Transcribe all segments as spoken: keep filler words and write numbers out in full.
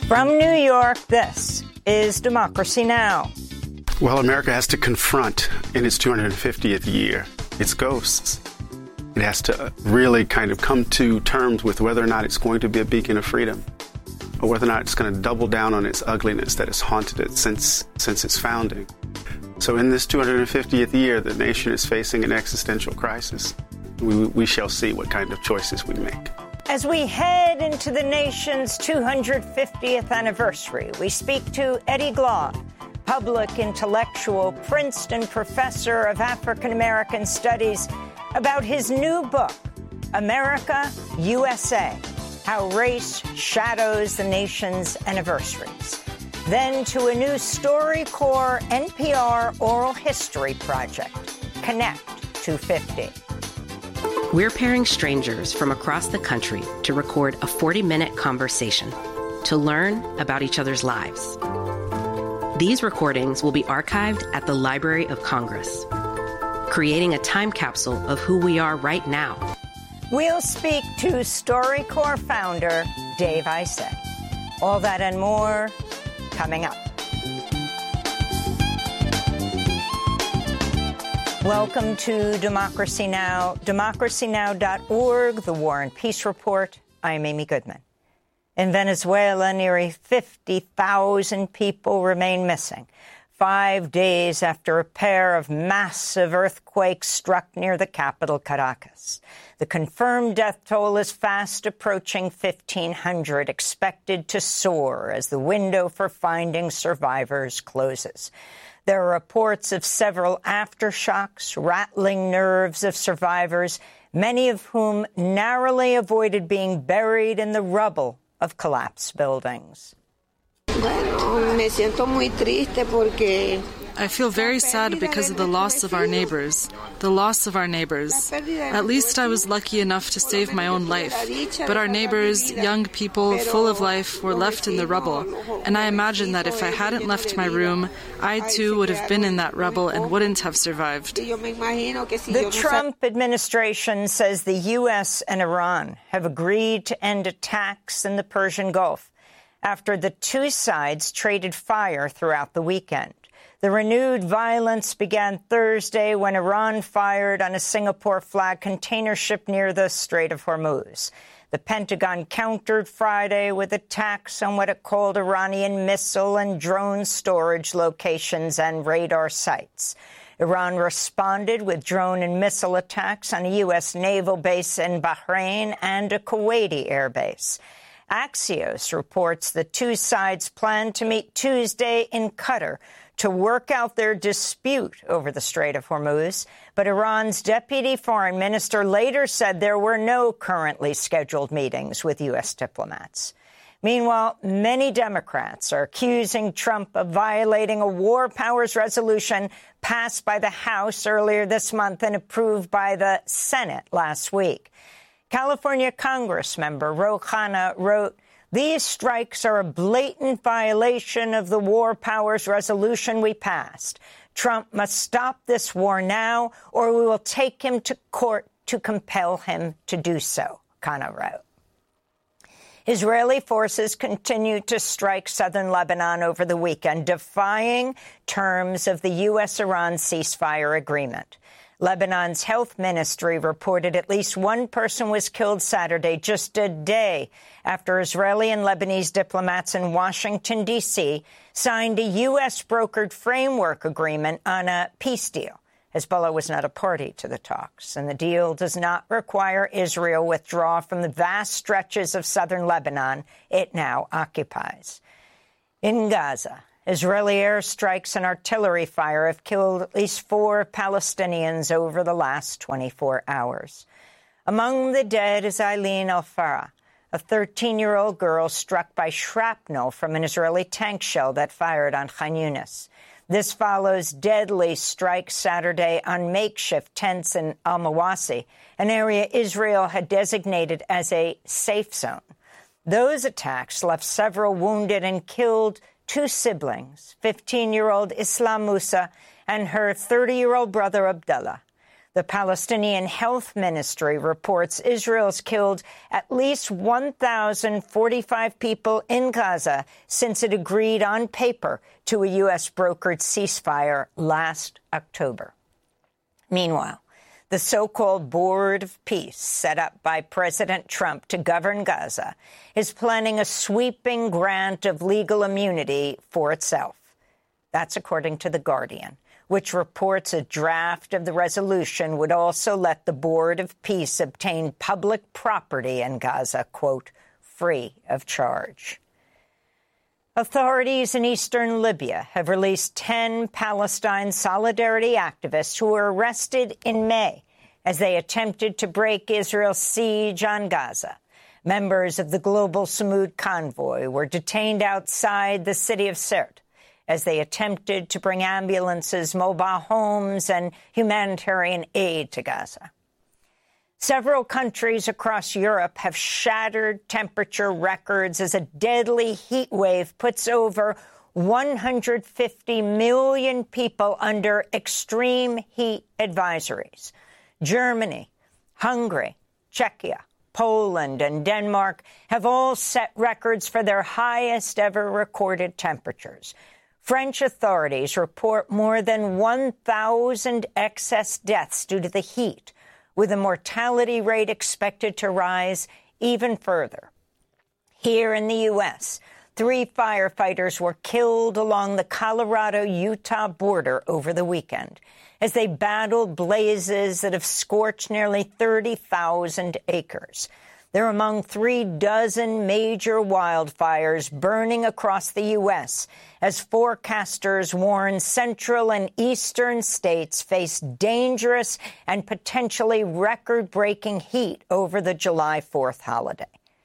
From New York, this is Democracy Now! Well, America has to confront, in its two hundred fiftieth year, its ghosts. It has to really kind of come to terms with whether or not it's going to be a beacon of freedom, or whether or not it's going to double down on its ugliness that has haunted it since, since its founding. So in this two hundred fiftieth year, the nation is facing an existential crisis. We, we shall see what kind of choices we make. As we head into the nation's two hundred fiftieth anniversary, we speak to Eddie Glaude, public intellectual, Princeton professor of African American Studies, about his new book, America, U S A, How Race Shadows the Nation's Anniversaries. Then to a new StoryCorps N P R oral history project, Connect two fifty. We're pairing strangers from across the country to record a forty-minute conversation to learn about each other's lives. These recordings will be archived at the Library of Congress, creating a time capsule of who we are right now. We'll speak to StoryCorps founder Dave Isay. All that and more coming up. Welcome to Democracy Now!, democracy now dot org, the War and Peace Report. I'm Amy Goodman. In Venezuela, nearly fifty thousand people remain missing, five days after a pair of massive earthquakes struck near the capital, Caracas. The confirmed death toll is fast approaching fifteen hundred, expected to soar as the window for finding survivors closes. There are reports of several aftershocks, rattling nerves of survivors, many of whom narrowly avoided being buried in the rubble of collapsed buildings. I feel very sad because of the loss of our neighbors, the loss of our neighbors. At least I was lucky enough to save my own life, but our neighbors, young people, full of life, were left in the rubble. And I imagine that if I hadn't left my room, I too would have been in that rubble and wouldn't have survived. The Trump administration says the U S and Iran have agreed to end attacks in the Persian Gulf after the two sides traded fire throughout the weekend. The renewed violence began Thursday when Iran fired on a Singapore-flagged container ship near the Strait of Hormuz. The Pentagon countered Friday with attacks on what it called Iranian missile and drone storage locations and radar sites. Iran responded with drone and missile attacks on a U S naval base in Bahrain and a Kuwaiti airbase. Axios reports the two sides plan to meet Tuesday in Qatar to work out their dispute over the Strait of Hormuz, but Iran's deputy foreign minister later said there were no currently scheduled meetings with U S diplomats. Meanwhile, many Democrats are accusing Trump of violating a war powers resolution passed by the House earlier this month and approved by the Senate last week. California Congressmember Ro Khanna wrote, "These strikes are a blatant violation of the war powers resolution we passed. Trump must stop this war now, or we will take him to court to compel him to do so," Khanna wrote. Israeli forces continued to strike southern Lebanon over the weekend, defying terms of the U S Iran ceasefire agreement. Lebanon's health ministry reported at least one person was killed Saturday, just a day after Israeli and Lebanese diplomats in Washington, D C signed a U S-brokered framework agreement on a peace deal. Hezbollah was not a party to the talks, and the deal does not require Israel withdraw from the vast stretches of southern Lebanon it now occupies. In Gaza, Israeli airstrikes and artillery fire have killed at least four Palestinians over the last twenty-four hours. Among the dead is Eileen Al-Farah, a thirteen-year-old girl struck by shrapnel from an Israeli tank shell that fired on Khan Yunis. This follows deadly strikes Saturday on makeshift tents in Al-Mawasi, an area Israel had designated as a safe zone. Those attacks left several wounded and killed two siblings, fifteen-year-old Islam Musa and her thirty-year-old brother Abdullah. The Palestinian Health Ministry reports Israel's killed at least one thousand forty-five people in Gaza since it agreed on paper to a U S-brokered ceasefire last October. Meanwhile, the so-called Board of Peace set up by President Trump to govern Gaza is planning a sweeping grant of legal immunity for itself. That's according to The Guardian, which reports a draft of the resolution would also let the Board of Peace obtain public property in Gaza, quote, free of charge. Authorities in eastern Libya have released ten Palestine Solidarity activists who were arrested in May as they attempted to break Israel's siege on Gaza. Members of the Global Samud convoy were detained outside the city of Sirte as they attempted to bring ambulances, mobile homes, and humanitarian aid to Gaza. Several countries across Europe have shattered temperature records as a deadly heat wave puts over one hundred fifty million people under extreme heat advisories. Germany, Hungary, Czechia, Poland, and Denmark have all set records for their highest ever recorded temperatures. French authorities report more than one thousand excess deaths due to the heat, with the mortality rate expected to rise even further. Here in the U S, three firefighters were killed along the Colorado-Utah border over the weekend as they battled blazes that have scorched nearly thirty thousand acres. They're among three dozen major wildfires burning across the U S as forecasters warn central and eastern states face dangerous and potentially record-breaking heat over the July fourth holiday.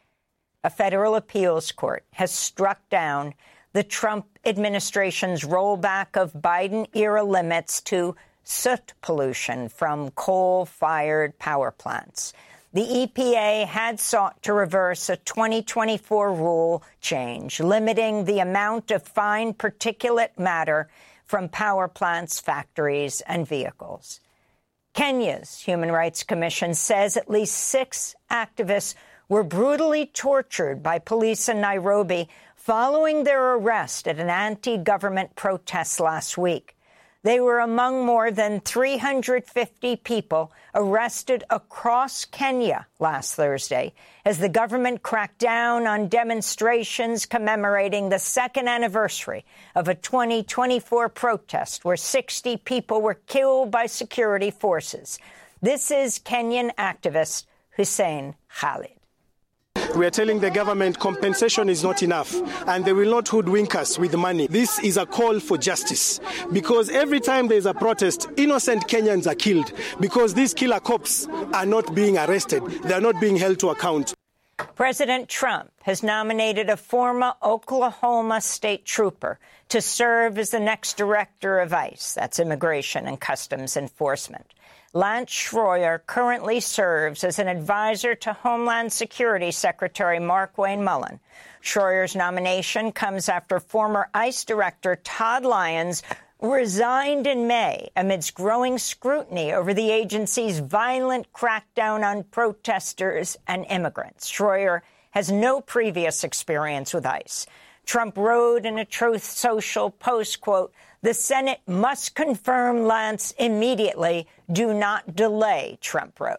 A federal appeals court has struck down the Trump administration's rollback of Biden-era limits to soot pollution from coal-fired power plants. The E P A had sought to reverse a twenty twenty-four rule change, limiting the amount of fine particulate matter from power plants, factories, and vehicles. Kenya's Human Rights Commission says at least six activists were brutally tortured by police in Nairobi following their arrest at an anti-government protest last week. They were among more than three hundred fifty people arrested across Kenya last Thursday as the government cracked down on demonstrations commemorating the second anniversary of a twenty twenty-four protest where sixty people were killed by security forces. This is Kenyan activist Hussein Khalid. We are telling the government compensation is not enough and they will not hoodwink us with money. This is a call for justice because every time there is a protest, innocent Kenyans are killed because these killer cops are not being arrested. They are not being held to account. President Trump has nominated a former Oklahoma state trooper to serve as the next director of ICE. That's Immigration and Customs Enforcement. Lance Schroyer currently serves as an advisor to Homeland Security Secretary Markwayne Mullin. Schroyer's nomination comes after former ICE Director Todd Lyons resigned in May amidst growing scrutiny over the agency's violent crackdown on protesters and immigrants. Schroyer has no previous experience with ICE. Trump wrote in a Truth Social post, quote, "The Senate must confirm Lance immediately. Do not delay," Trump wrote.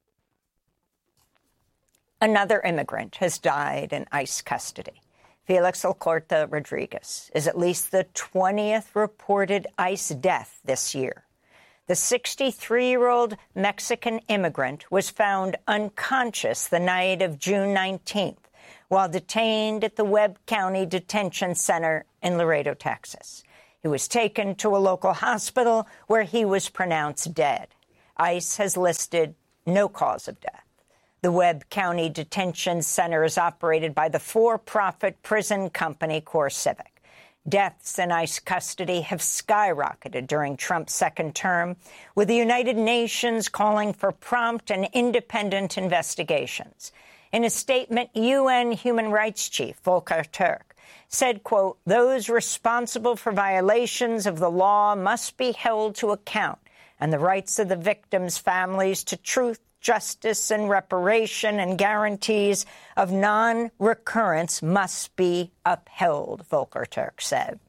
Another immigrant has died in ICE custody. Felix Alcorta Rodriguez is at least the twentieth reported ICE death this year. The sixty-three-year-old Mexican immigrant was found unconscious the night of June nineteenth while detained at the Webb County Detention Center in Laredo, Texas. He was taken to a local hospital where he was pronounced dead. ICE has listed no cause of death. The Webb County Detention Center is operated by the for-profit prison company CoreCivic. Deaths in ICE custody have skyrocketed during Trump's second term, with the United Nations calling for prompt and independent investigations. In a statement, U N Human Rights Chief Volker Turk said, quote, "Those responsible for violations of the law must be held to account, and the rights of the victims' families to truth, justice, and reparation and guarantees of non-recurrence must be upheld, Volker Turk said.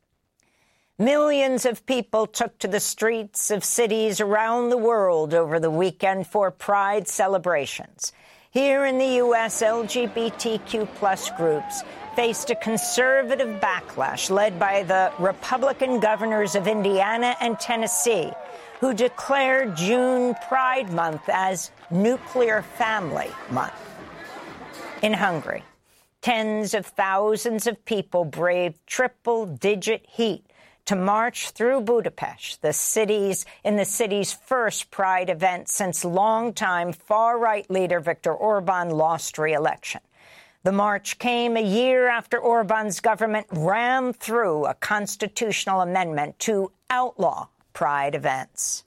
Millions of people took to the streets of cities around the world over the weekend for Pride celebrations. Here in the U S, L G B T Q plus groups faced a conservative backlash led by the Republican governors of Indiana and Tennessee, who declared June Pride Month as Nuclear Family Month. In Hungary, tens of thousands of people braved triple-digit heat to march through Budapest, the city's in the city's first Pride event since longtime far-right leader Viktor Orban lost re-election. The march came a year after Orban's government rammed through a constitutional amendment to outlaw Pride events.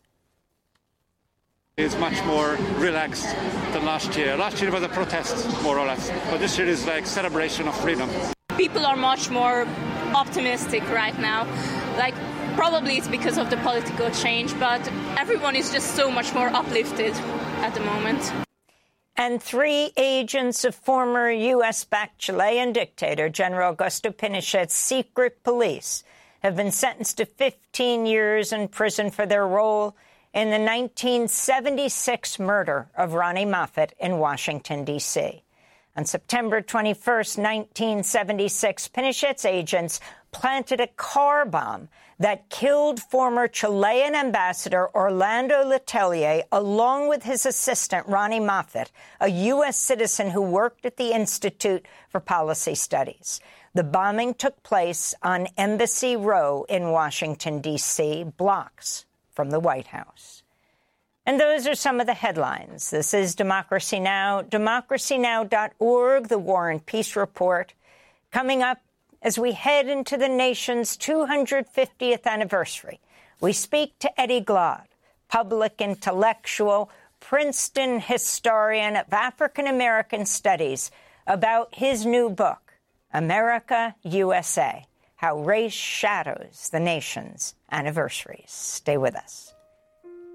It's much more relaxed than last year. Last year was a protest, more or less, but this year is like celebration of freedom. People are much more optimistic right now. Like, probably it's because of the political change, but everyone is just so much more uplifted at the moment. And three agents of former U S-backed Chilean dictator General Augusto Pinochet's secret police have been sentenced to fifteen years in prison for their role in the nineteen seventy-six murder of Ronnie Moffett in Washington, D C On September twenty-first, nineteen seventy-six, Pinochet's agents planted a car bomb that killed former Chilean ambassador Orlando Letelier, along with his assistant, Ronnie Moffett, a U S citizen who worked at the Institute for Policy Studies. The bombing took place on Embassy Row in Washington, D C, blocks from the White House. And those are some of the headlines. This is Democracy Now!, democracy now dot org, the War and Peace Report. Coming up, as we head into the nation's two hundred fiftieth anniversary, we speak to Eddie Glaude, public intellectual, Princeton historian of African-American studies, about his new book, America, U S A, How Race Shadows the Nation's Anniversaries. Stay with us.